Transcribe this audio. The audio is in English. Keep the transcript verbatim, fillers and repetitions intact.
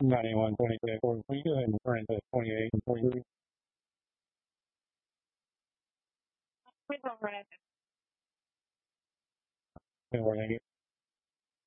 ninety-one, twenty-six, or we go ahead and print at twenty-eight and forty-three. Good work, thank you.